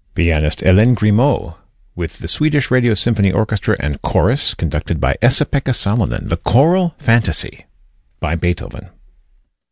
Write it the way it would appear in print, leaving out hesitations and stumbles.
Pianist Hélène Grimaud, with the Swedish Radio Symphony Orchestra and Chorus, conducted by Esa-Pekka Salonen, The Choral Fantasy by Beethoven.